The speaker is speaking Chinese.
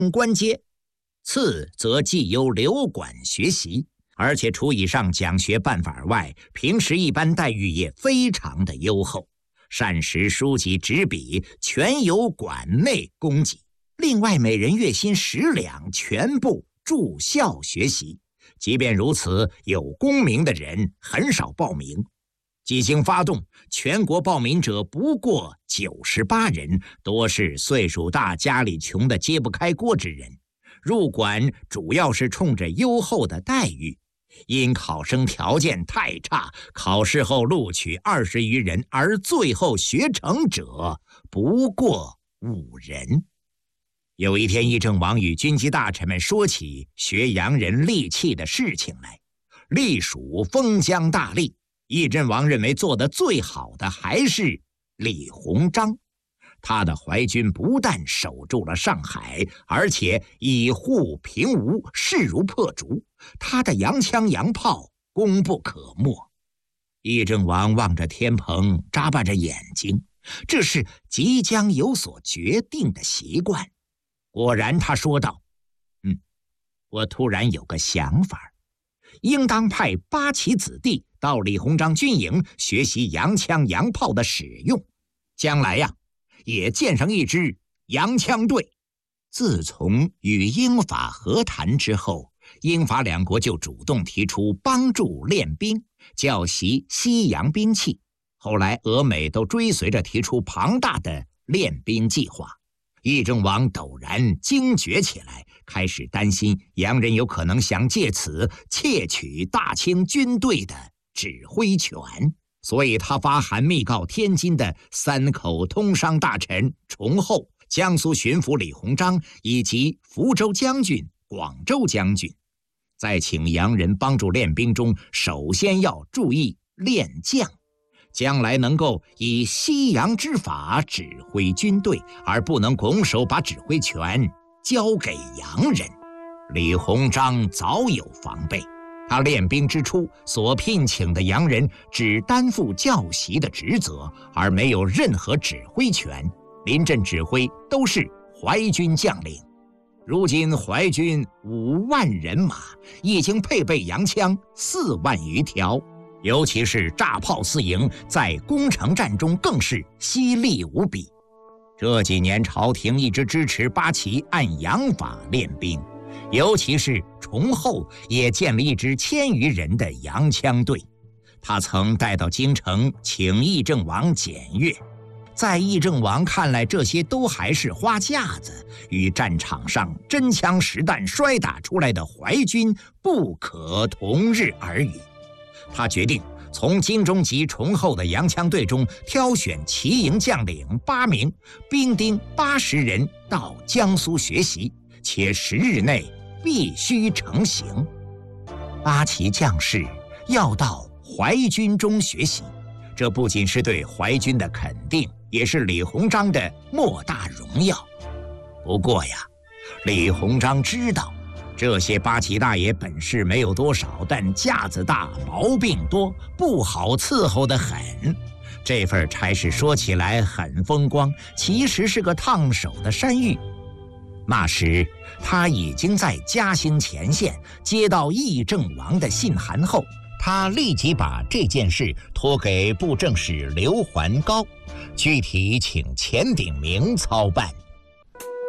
官阶，次则既由留馆学习，而且除以上讲学办法外，平时一般待遇也非常的优厚，膳食、书籍、纸笔全由馆内供给。另外每人月薪10两，全部住校学习。即便如此，有功名的人很少报名。几经发动，全国报名者不过98人，多是岁数大、家里穷的揭不开锅之人。入馆主要是冲着优厚的待遇，因考生条件太差，考试后录取20余人，而最后学成者不过5人。有一天，议政王与军机大臣们说起学洋人利器的事情来，隶属封疆大吏。议政王认为做得最好的还是李鸿章，他的淮军不但守住了上海，而且以护平吴，势如破竹，他的洋枪洋炮功不可没。议政王望着天棚，眨巴着眼睛，这是即将有所决定的习惯。果然他说道：我突然有个想法，应当派8旗子弟到李鸿章军营学习洋枪洋炮的使用，将来也建上一支洋枪队。自从与英法和谈之后，英法两国就主动提出帮助练兵，教习西洋兵器。后来俄美都追随着提出庞大的练兵计划。议政王陡然惊觉起来，开始担心洋人有可能想借此窃取大清军队的指挥权，所以他发函密告天津的3口通商大臣崇厚、江苏巡抚李鸿章以及福州将军、广州将军，在请洋人帮助练兵中，首先要注意练将，将来能够以西洋之法指挥军队，而不能拱手把指挥权交给洋人。李鸿章早有防备，他练兵之初所聘请的洋人只担负教习的职责，而没有任何指挥权，临阵指挥都是淮军将领。如今淮军5万人马，已经配备洋枪4万余条，尤其是炸炮4营，在攻城战中更是犀利无比。这几年朝廷一直支持8旗按洋法练兵，尤其是崇厚也建了一支1000余人的洋枪队。他曾带到京城请议政王检阅，在议政王看来，这些都还是花架子，与战场上真枪实弹摔打出来的淮军不可同日而语。他决定从京中及崇厚的洋枪队中挑选骑营将领8名，兵丁80人到江苏学习，且10日内必须成行。8旗将士要到淮军中学习，这不仅是对淮军的肯定，也是李鸿章的莫大荣耀。不过李鸿章知道这些8旗大爷本事没有多少，但架子大，毛病多，不好伺候得很。这份差事说起来很风光，其实是个烫手的山芋。那时他已经在嘉兴前线接到议政王的信函后，他立即把这件事托给布政使刘环高，具体请钱鼎铭操办。